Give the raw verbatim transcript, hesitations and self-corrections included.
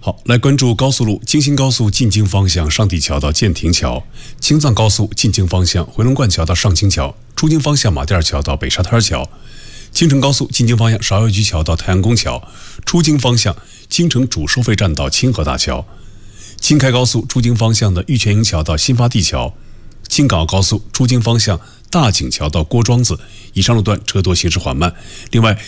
好，来关注高速路京新高速进京方向上地桥到建亭桥，青藏高速进京方向回龙观桥到上清桥，出京方向马甸桥到北沙滩桥，京承高速进京方向芍药居桥到太阳宫桥，出京方向京承主收费站到清河大桥，京开高速出京方向的玉泉营桥到新发地桥，京港澳高速出京方向大井桥到郭庄子，以上路段车多行驶缓慢。另外，